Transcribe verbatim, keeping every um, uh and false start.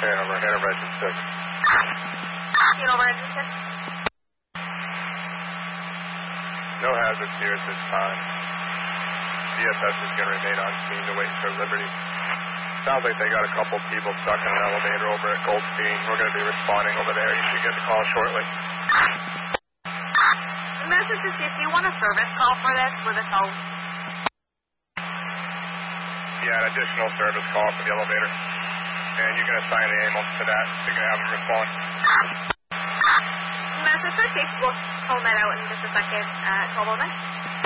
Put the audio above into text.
Hanover, Hanover Engine six. Hanover Engine six. No hazards here at this time. D S S is going to remain on scene to wait for Liberty. Sounds like they got a couple people stuck in an elevator over at Goldstein. We're going to be responding over there. You should get the call shortly. Mississippi, do you want a service call for this with a tow? Yeah, an additional service call for the elevator. And you're going to assign the ambulance to that. You're going to have them respond. Mississippi, we'll pull that out in just a second. Uh, twelve oh nine.